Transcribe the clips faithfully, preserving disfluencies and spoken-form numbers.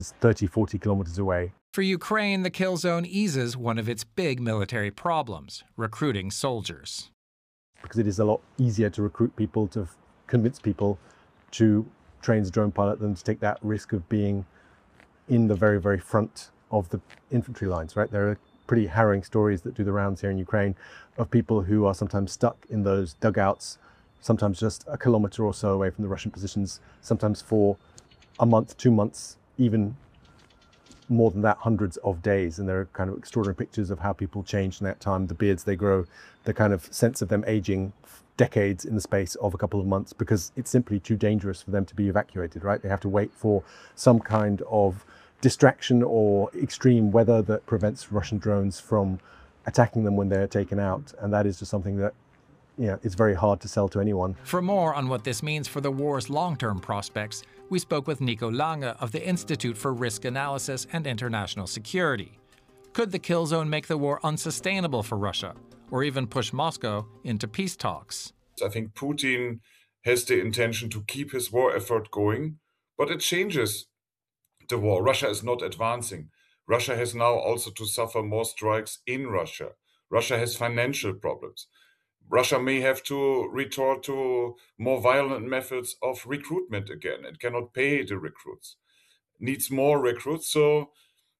thirty, forty kilometers away. For Ukraine, the kill zone eases one of its big military problems, recruiting soldiers. Because it is a lot easier to recruit people, to convince people to train as a drone pilot than to take that risk of being in the very, very front of the infantry lines, right? There are pretty harrowing stories that do the rounds here in Ukraine of people who are sometimes stuck in those dugouts, sometimes just a kilometer or so away from the Russian positions, sometimes for a month, two months, even more than that, hundreds of days. And there are kind of extraordinary pictures of how people change in that time, the beards they grow, the kind of sense of them aging decades in the space of a couple of months, because it's simply too dangerous for them to be evacuated, right? They have to wait for some kind of distraction or extreme weather that prevents Russian drones from attacking them when they're taken out. And that is just something that, you know, it's very hard to sell to anyone. For more on what this means for the war's long-term prospects, we spoke with Nico Lange of the Institute for Risk Analysis and International Security. Could the kill zone make the war unsustainable for Russia, or even push Moscow into peace talks? I think Putin has the intention to keep his war effort going, but it changes the war. Russia is not advancing. Russia has now also to suffer more strikes in Russia. Russia has financial problems. Russia may have to resort to more violent methods of recruitment again. It cannot pay the recruits. It needs more recruits. So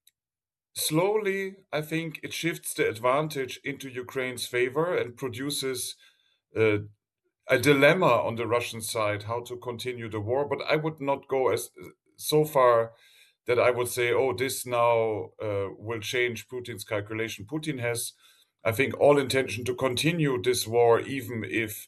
slowly, I think it shifts the advantage into Ukraine's favor and produces uh, a dilemma on the Russian side how to continue the war. But I would not go as so far that I would say, oh, this now uh, will change Putin's calculation. Putin has, I think, all intention to continue this war, even if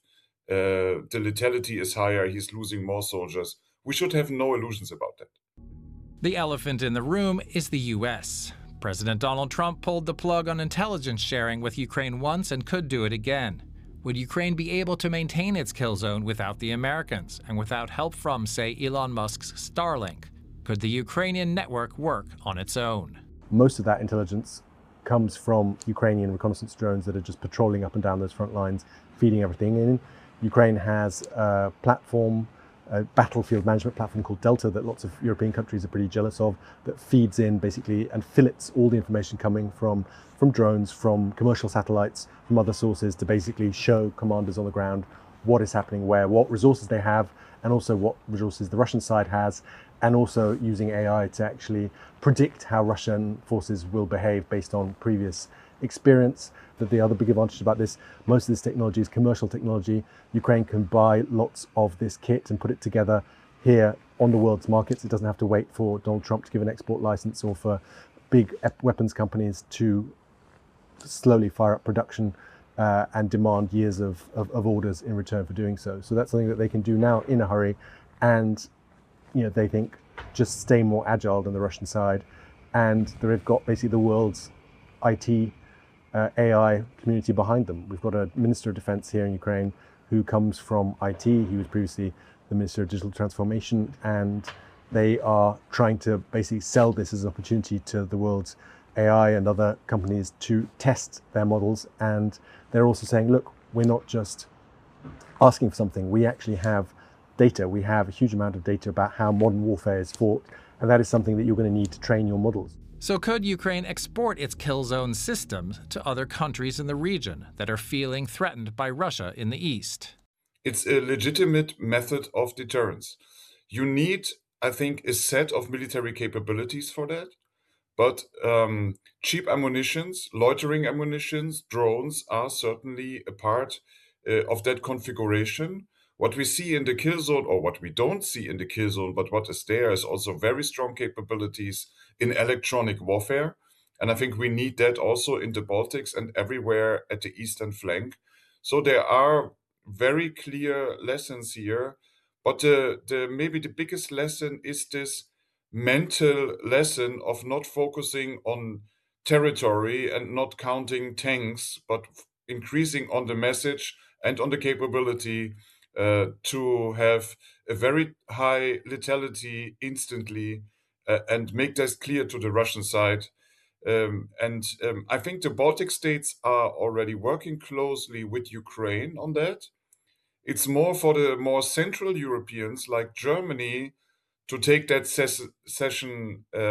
uh, the lethality is higher, he's losing more soldiers. We should have no illusions about that. The elephant in the room is the U S. President Donald Trump pulled the plug on intelligence sharing with Ukraine once and could do it again. Would Ukraine be able to maintain its kill zone without the Americans and without help from, say, Elon Musk's Starlink? Could the Ukrainian network work on its own? Most of that intelligence comes from Ukrainian reconnaissance drones that are just patrolling up and down those front lines, feeding everything in. Ukraine has a platform, a battlefield management platform called Delta that lots of European countries are pretty jealous of, that feeds in basically and fillets all the information coming from, from drones, from commercial satellites, from other sources to basically show commanders on the ground what is happening where, what resources they have, and also what resources the Russian side has, and also using A I to actually predict how Russian forces will behave based on previous experience. That the other big advantage about this, most of this technology is commercial technology. Ukraine can buy lots of this kit and put it together here on the world's markets. It doesn't have to wait for Donald Trump to give an export license or for big weapons companies to slowly fire up production uh, and demand years of, of, of orders in return for doing so. So that's something that they can do now in a hurry, and you know, they think just stay more agile than the Russian side. And they've got basically the world's I T, uh, A I community behind them. We've got a Minister of Defense here in Ukraine who comes from I T. He was previously the Minister of Digital Transformation, and they are trying to basically sell this as an opportunity to the world's A I and other companies to test their models. And they're also saying, look, we're not just asking for something. We actually have data. We have a huge amount of data about how modern warfare is fought, and that is something that you're going to need to train your models. So could Ukraine export its kill zone systems to other countries in the region that are feeling threatened by Russia in the east? It's a legitimate method of deterrence. You need, I think, a set of military capabilities for that. But um, cheap ammunitions, loitering ammunitions, drones are certainly a part uh, of that configuration. What we see in the kill zone, or what we don't see in the kill zone, but what is there, is also very strong capabilities in electronic warfare. And I think we need that also in the Baltics and everywhere at the eastern flank. So there are very clear lessons here. But the, the maybe the biggest lesson is this mental lesson of not focusing on territory and not counting tanks, but increasing on the message and on the capability uh, to have a very high lethality instantly uh, and make that clear to the Russian side. Um, and um, I think the Baltic states are already working closely with Ukraine on that. It's more for the more central Europeans like Germany to take that ses- session uh,